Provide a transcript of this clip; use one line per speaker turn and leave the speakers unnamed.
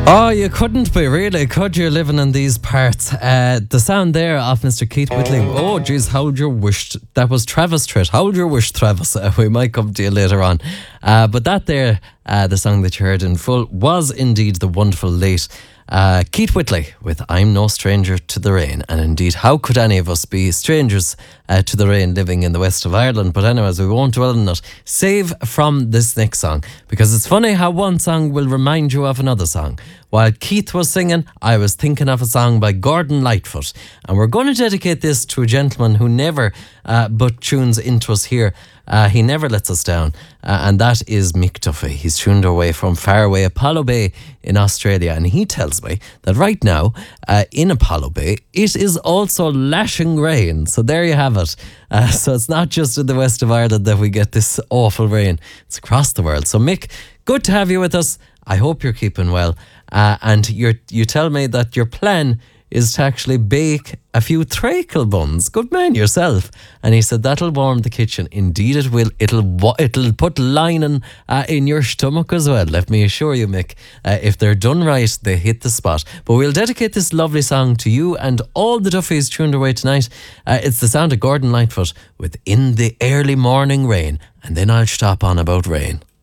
Oh, you couldn't be, really, could you, living in these parts? The sound there of Mr. Keith Whitley. Oh, geez, hold your wish. That was Travis Tritt. Hold your wish, Travis. We might come to you later on. But that there, the song that you heard in full, was indeed the wonderful late Keith Whitley with I'm No Stranger to the Rain. And indeed, how could any of us be strangers to the rain living in the west of Ireland? But anyways, we won't dwell on it. Save from this next song, because it's funny how one song will remind you of another song. While Keith was singing, I was thinking of a song by Gordon Lightfoot. And we're going to dedicate this to a gentleman who never but tunes into us here. He never lets us down, and that is Mick Duffy. He's tuned away from faraway Apollo Bay in Australia, and he tells me that right now in Apollo Bay it is also lashing rain. So there you have it. So it's not just in the west of Ireland that we get this awful rain, it's across the world. So Mick, good to have you with us. I hope you're keeping well, and you tell me that your plan is to actually bake a few treacle buns. Good man yourself. And he said that'll warm the kitchen. Indeed it will. It'll put lining in your stomach as well. Let me assure you, Mick, if they're done right, they hit the spot. But we'll dedicate this lovely song to you and all the Duffys tuned away tonight. It's the sound of Gordon Lightfoot with In the Early Morning Rain. And then I'll stop on about rain.